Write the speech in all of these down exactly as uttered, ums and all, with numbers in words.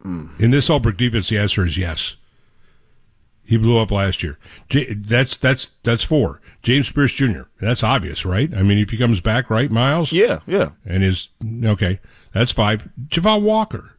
Mm. In this Ulbrich defense, the answer is yes. He blew up last year. J- that's that's that's four. James Pierce Junior That's obvious, right? I mean, if he comes back, right, Miles? Yeah, yeah. And is okay. That's five. Javon Walker.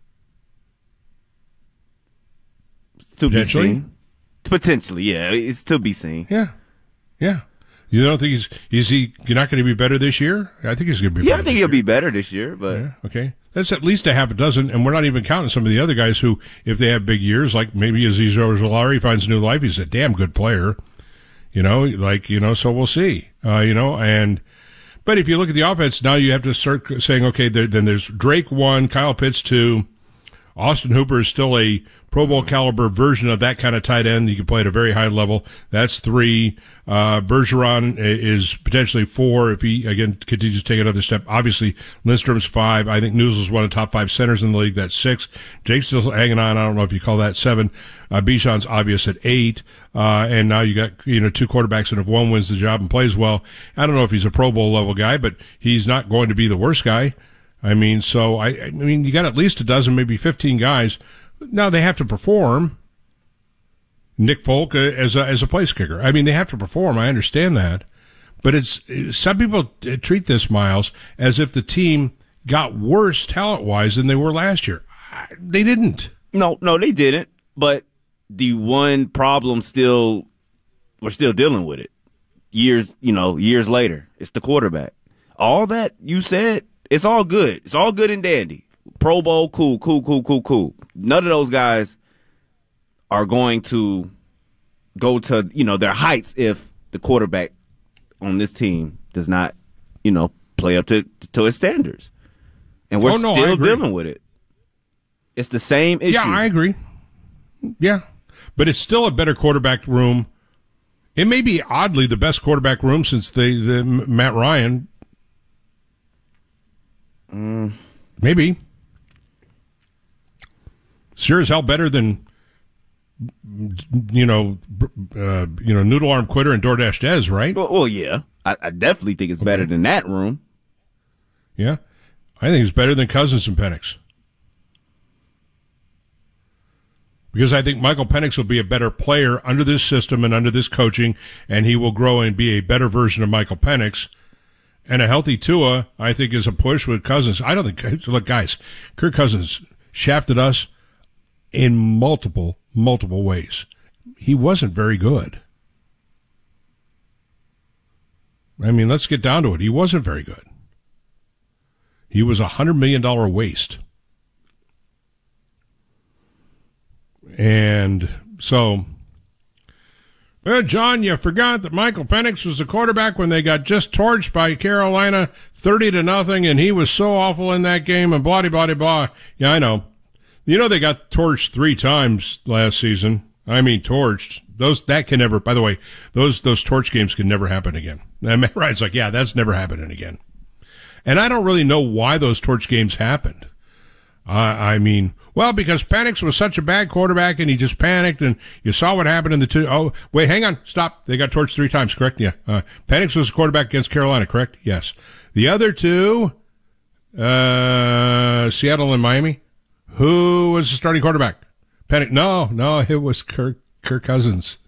To be seen. Potentially, yeah. It's to be seen. Yeah, yeah. You don't think he's is he? You're not going to be better this year? I think he's going to be. Yeah, better I think he'll year. be better this year. But yeah, okay. That's at least a half a dozen, and we're not even counting some of the other guys who, if they have big years, like maybe Azeez Ojulari finds new life, he's a damn good player. You know, like, you know, so we'll see. Uh, you know, and, but if you look at the offense, now you have to start saying, okay, there, then there's Drake one, Kyle Pitts two, Austin Hooper is still a Pro Bowl caliber version of that kind of tight end. You can play at a very high level. That's three. Uh, Bergeron is potentially four if he, again, continues to take another step. Obviously, Lindstrom's five. I think Newsle's one of the top five centers in the league. That's six. Jake's still hanging on. I don't know if you call that seven. Uh, Bijan's obvious at eight. Uh, and now you got, you know, two quarterbacks, and if one wins the job and plays well, I don't know if he's a Pro Bowl level guy, but he's not going to be the worst guy. I mean, so I, I mean, you got at least a dozen, maybe fifteen guys. Now they have to perform. Nick Folk uh, as a, as a place kicker. I mean, they have to perform. I understand that, but it's some people treat this, Miles, as if the team got worse talent wise than they were last year. I, they didn't. No, no, they didn't. But the one problem still, we're still dealing with it. Years, you know, years later, it's the quarterback. All that you said, it's all good. It's all good and dandy. Pro Bowl, cool, cool, cool, cool, cool. None of those guys are going to go to, you know, their heights if the quarterback on this team does not, you know, play up to to his standards. And we're oh, no, still dealing with it. It's the same issue. Yeah, I agree. Yeah. But it's still a better quarterback room. It may be oddly the best quarterback room since the, the Matt Ryan. Mm. Maybe. Sure as hell better than, you know, uh, you know, Noodle Arm Quitter and DoorDash Dez, right? Well, well yeah. I, I definitely think it's better okay. than that room. Yeah. I think it's better than Cousins and Penix. Because I think Michael Penix will be a better player under this system and under this coaching, and he will grow and be a better version of Michael Penix. And a healthy Tua, I think, is a push with Cousins. I don't think, look, guys, Kirk Cousins shafted us in multiple, multiple ways. He wasn't very good. I mean, let's get down to it. He wasn't very good. He was a one hundred million dollars waste. And so, well, John, you forgot that Michael Penix was the quarterback when they got just torched by Carolina thirty to nothing, and he was so awful in that game, and blah, blah, blah, blah. Yeah, I know. You know they got torched three times last season. I mean, torched. Those, that can never, by the way, those, those torch games can never happen again. And Matt Ryan's like, yeah, that's never happening again. And I don't really know why those torch games happened. Uh, I mean, well, because Penix was such a bad quarterback and he just panicked, and you saw what happened in the two. Oh, wait, hang on. Stop. They got torched three times, correct? Yeah. Uh, Penix was a quarterback against Carolina, correct? Yes. The other two, uh, Seattle and Miami. Who was the starting quarterback? Penix. No, no, it was Kirk, Kirk Cousins.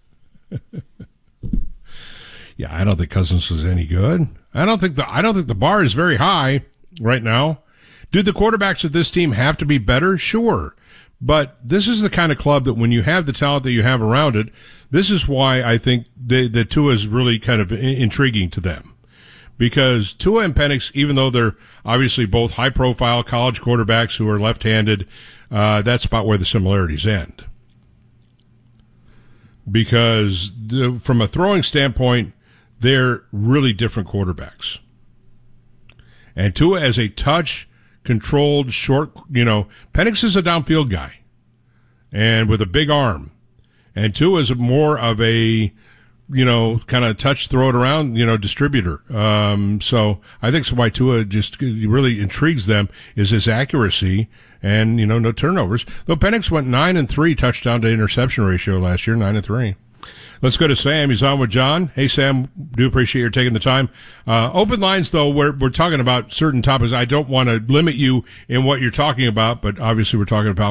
Yeah, I don't think Cousins was any good. I don't think the, I don't think the bar is very high right now. Do the quarterbacks of this team have to be better? Sure. But this is the kind of club that when you have the talent that you have around it, this is why I think the, the Tua is really kind of intriguing to them. Because Tua and Penix, even though they're obviously both high-profile college quarterbacks who are left-handed, uh, that's about where the similarities end. Because the, from a throwing standpoint, they're really different quarterbacks. And Tua as a touch controlled, short, you know, Penix is a downfield guy and with a big arm. And Tua is more of a, you know, kind of touch, throw it around, you know, distributor. Um, so I think that's why Tua just really intrigues them is his accuracy and, you know, no turnovers. Though Penix went nine and three touchdown to interception ratio last year, nine and three. Let's go to Sam. He's on with John. Hey, Sam, do appreciate your taking the time. Uh, open lines, though, we're, we're talking about certain topics. I don't want to limit you in what you're talking about, but obviously we're talking about